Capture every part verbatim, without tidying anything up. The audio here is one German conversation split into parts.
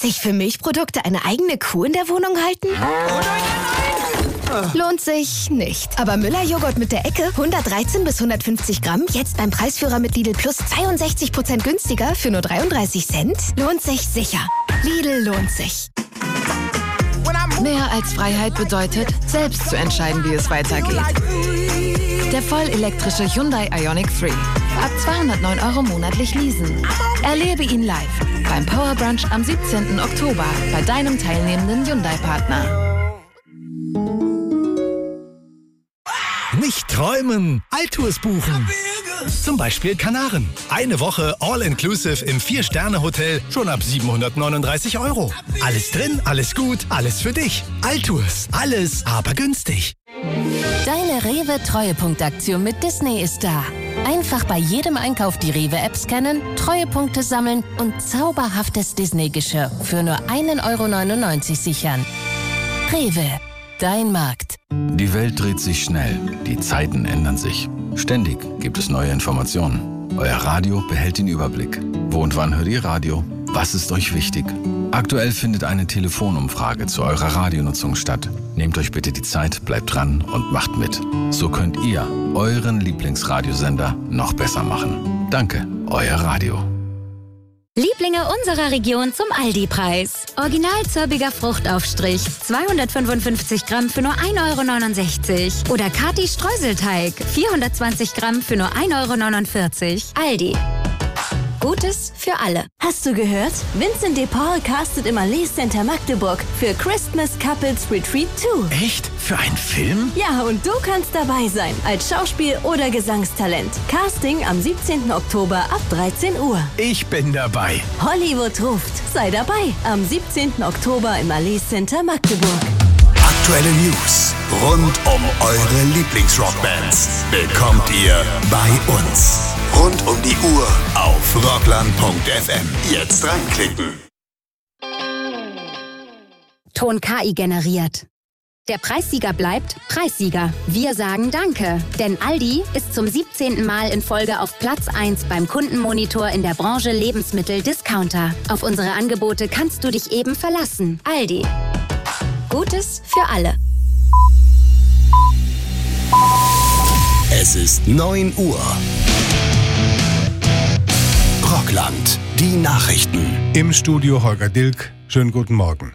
sich für Milchprodukte eine eigene Kuh in der Wohnung halten? Lohnt sich nicht. Aber Müller-Joghurt mit der Ecke, hundertdreizehn bis hundertfünfzig Gramm, jetzt beim Preisführer mit Lidl Plus zweiundsechzig Prozent günstiger für nur dreiunddreißig Cent? Lohnt sich sicher. Lidl lohnt sich. Mehr als Freiheit bedeutet, selbst zu entscheiden, wie es weitergeht. Der vollelektrische Hyundai Ioniq drei. Ab zweihundertneun Euro monatlich leasen. Erlebe ihn live beim Power Brunch am siebzehnten Oktober bei deinem teilnehmenden Hyundai-Partner. Nicht träumen, Altours buchen. Zum Beispiel Kanaren. Eine Woche All-Inclusive im Vier-Sterne-Hotel schon ab siebenhundertneununddreißig Euro. Alles drin, alles gut, alles für dich. Altours, alles aber günstig. Deine Rewe-Treuepunktaktion mit Disney ist da. Einfach bei jedem Einkauf die Rewe-App scannen, Treuepunkte sammeln und zauberhaftes Disney-Geschirr für nur ein Euro neunundneunzig sichern. Rewe, dein Markt. Die Welt dreht sich schnell, die Zeiten ändern sich. Ständig gibt es neue Informationen. Euer Radio behält den Überblick. Wo und wann hört ihr Radio? Was ist euch wichtig? Aktuell findet eine Telefonumfrage zu eurer Radionutzung statt. Nehmt euch bitte die Zeit, bleibt dran und macht mit. So könnt ihr euren Lieblingsradiosender noch besser machen. Danke, euer Radio. Lieblinge unserer Region zum Aldi-Preis. Original zirbiger Fruchtaufstrich, zweihundertfünfundfünfzig Gramm für nur ein Euro neunundsechzig. Oder Kati Streuselteig, vierhundertzwanzig Gramm für nur ein Euro neunundvierzig. Aldi. Gutes für alle. Hast du gehört? Vincent de Paul castet im Allee Center Magdeburg für Christmas Couples Retreat zwei. Echt? Für einen Film? Ja, und du kannst dabei sein, als Schauspiel- oder Gesangstalent. Casting am siebzehnten Oktober ab dreizehn Uhr. Ich bin dabei. Hollywood ruft. Sei dabei am siebzehnten Oktober im Allee Center Magdeburg. Aktuelle News rund um eure Lieblingsrockbands bekommt ihr bei uns. Rund um die Uhr auf rockland punkt f m. Jetzt reinklicken. Ton K I generiert. Der Preissieger bleibt Preissieger. Wir sagen Danke, denn Aldi ist zum siebzehnten Mal in Folge auf Platz eins beim Kundenmonitor in der Branche Lebensmittel-Discounter. Auf unsere Angebote kannst du dich eben verlassen. Aldi. Gutes für alle. Es ist neun Uhr. Rockland, die Nachrichten. Im Studio Holger Dilk. Schönen guten Morgen.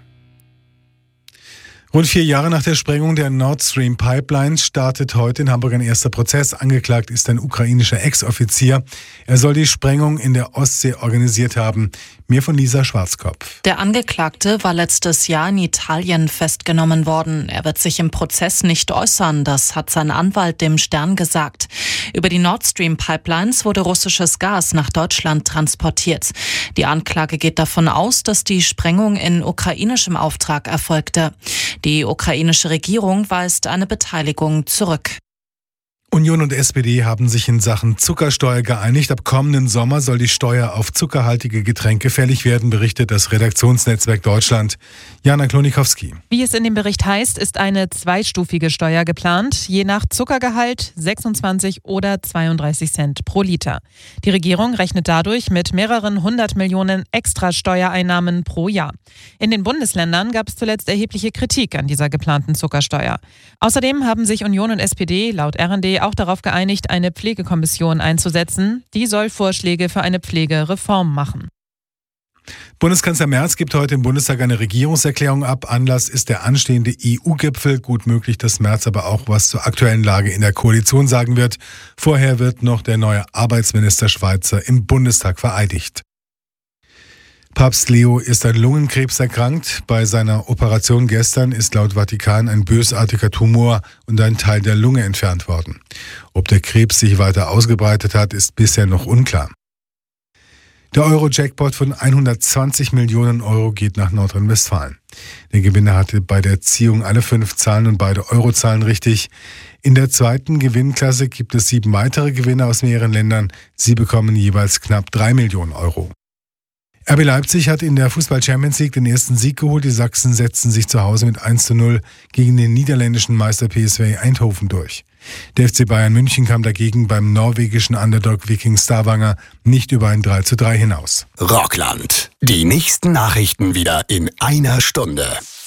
Rund vier Jahre nach der Sprengung der Nord Stream Pipeline startet heute in Hamburg ein erster Prozess. Angeklagt ist ein ukrainischer Ex-Offizier. Er soll die Sprengung in der Ostsee organisiert haben. Mehr von Lisa Schwarzkopf. Der Angeklagte war letztes Jahr in Italien festgenommen worden. Er wird sich im Prozess nicht äußern, das hat sein Anwalt dem Stern gesagt. Über die Nord Stream Pipelines wurde russisches Gas nach Deutschland transportiert. Die Anklage geht davon aus, dass die Sprengung in ukrainischem Auftrag erfolgte. Die ukrainische Regierung weist eine Beteiligung zurück. Union und S P D haben sich in Sachen Zuckersteuer geeinigt. Ab kommenden Sommer soll die Steuer auf zuckerhaltige Getränke fällig werden, berichtet das Redaktionsnetzwerk Deutschland. Jana Klonikowski. Wie es in dem Bericht heißt, ist eine zweistufige Steuer geplant, je nach Zuckergehalt sechsundzwanzig oder zweiunddreißig Cent pro Liter. Die Regierung rechnet dadurch mit mehreren hundert Millionen extra Steuereinnahmen pro Jahr. In den Bundesländern gab es zuletzt erhebliche Kritik an dieser geplanten Zuckersteuer. Außerdem haben sich Union und S P D laut R N D auch darauf geeinigt, eine Pflegekommission einzusetzen. Die soll Vorschläge für eine Pflegereform machen. Bundeskanzler Merz gibt heute im Bundestag eine Regierungserklärung ab. Anlass ist der anstehende E U-Gipfel. Gut möglich, dass Merz aber auch was zur aktuellen Lage in der Koalition sagen wird. Vorher wird noch der neue Arbeitsminister Schweizer im Bundestag vereidigt. Papst Leo ist an Lungenkrebs erkrankt. Bei seiner Operation gestern ist laut Vatikan ein bösartiger Tumor und ein Teil der Lunge entfernt worden. Ob der Krebs sich weiter ausgebreitet hat, ist bisher noch unklar. Der Euro-Jackpot von hundertzwanzig Millionen Euro geht nach Nordrhein-Westfalen. Der Gewinner hatte bei der Ziehung alle fünf Zahlen und beide Eurozahlen richtig. In der zweiten Gewinnklasse gibt es sieben weitere Gewinner aus mehreren Ländern. Sie bekommen jeweils knapp drei Millionen Euro. R B Leipzig hat in der Fußball-Champions League den ersten Sieg geholt. Die Sachsen setzten sich zu Hause mit eins zu null gegen den niederländischen Meister P S V Eindhoven durch. Der F C Bayern München kam dagegen beim norwegischen Underdog Viking Stavanger nicht über ein drei zu drei hinaus. Rockland. Die nächsten Nachrichten wieder in einer Stunde.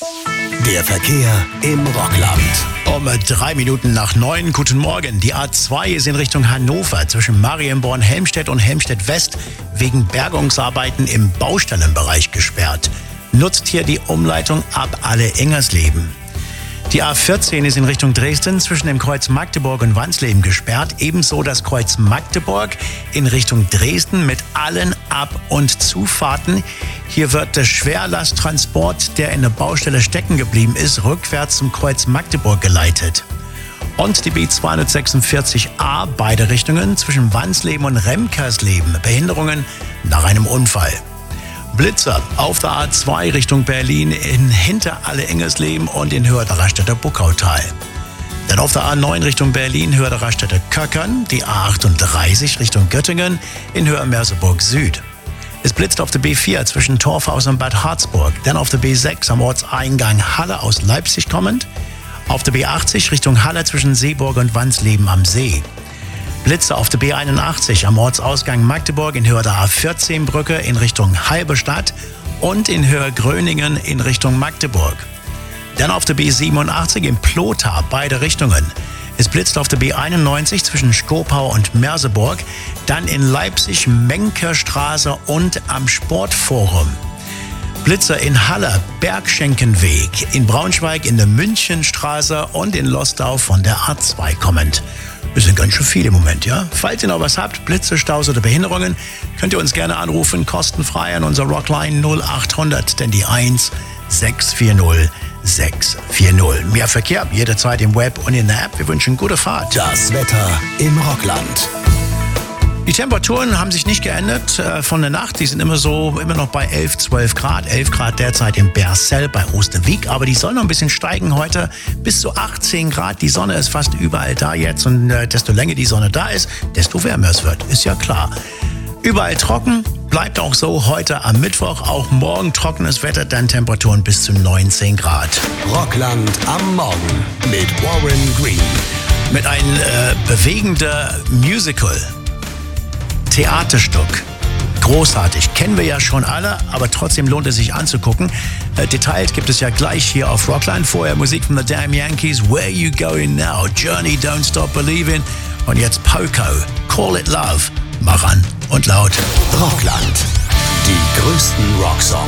Der Verkehr im Rockland. Um drei Minuten nach neun, guten Morgen. Die A zwei ist in Richtung Hannover zwischen Marienborn-Helmstedt und Helmstedt-West wegen Bergungsarbeiten im Baustellenbereich gesperrt. Nutzt hier die Umleitung ab Alle-Engersleben. Die A vierzehn ist in Richtung Dresden zwischen dem Kreuz Magdeburg und Wansleben gesperrt. Ebenso das Kreuz Magdeburg in Richtung Dresden mit allen Ab- und Zufahrten. Hier wird der Schwerlasttransport, der in der Baustelle stecken geblieben ist, rückwärts zum Kreuz Magdeburg geleitet. Und die B zweihundertsechsundvierzig A, beide Richtungen zwischen Wansleben und Remkersleben. Behinderungen nach einem Unfall. Blitzer auf der A zwei Richtung Berlin in hinter Alle-Engersleben und in Höher der Raststätter Buckautal. Dann auf der A neun Richtung Berlin, Höher der Raststätter Köckern, die A achtunddreißig Richtung Göttingen in Höher Merseburg Süd. Es blitzt auf der B vier zwischen Torfhaus und Bad Harzburg, dann auf der B sechs am Ortseingang Halle aus Leipzig kommend, auf der B achtzig Richtung Halle zwischen Seeburg und Wansleben am See. Blitze auf der B einundachtzig am Ortsausgang Magdeburg in Höhe der A vierzehn Brücke in Richtung Halberstadt und in Höhe Gröningen in Richtung Magdeburg. Dann auf der B siebenundachtzig in Plotha, beide Richtungen. Es blitzt auf der B einundneunzig zwischen Skopau und Merseburg, dann in Leipzig Menkerstraße und am Sportforum. Blitze in Halle, Bergschenkenweg, in Braunschweig in der Münchenstraße und in Lostau von der A zwei kommend. Das sind ganz schön viele im Moment, ja? Falls ihr noch was habt, Blitze, Staus oder Behinderungen, könnt ihr uns gerne anrufen, kostenfrei an unser Rockline null acht hundert, denn die eins sechs vier null sechs vier null. Mehr Verkehr jederzeit im Web und in der App. Wir wünschen gute Fahrt. Das Wetter im Rockland. Die Temperaturen haben sich nicht geändert äh, von der Nacht. Die sind immer so, immer noch bei elf, zwölf Grad. elf Grad derzeit in Bersel bei Osterwieck. Aber die soll noch ein bisschen steigen heute bis zu achtzehn Grad. Die Sonne ist fast überall da jetzt. Und äh, desto länger die Sonne da ist, desto wärmer es wird. Ist ja klar. Überall trocken. Bleibt auch so heute am Mittwoch. Auch morgen trockenes Wetter, dann Temperaturen bis zu neunzehn Grad. Rockland am Morgen mit Warren Green. Mit einem äh, bewegenden Musical. Theaterstück. Großartig. Kennen wir ja schon alle, aber trotzdem lohnt es sich anzugucken. Äh, Details gibt es ja gleich hier auf Rockland. Vorher Musik von The Damn Yankees, Where You Going Now, Journey, Don't Stop Believing und jetzt Poco, Call It Love. Mach an und laut. Rockland. Die größten Rocksongs.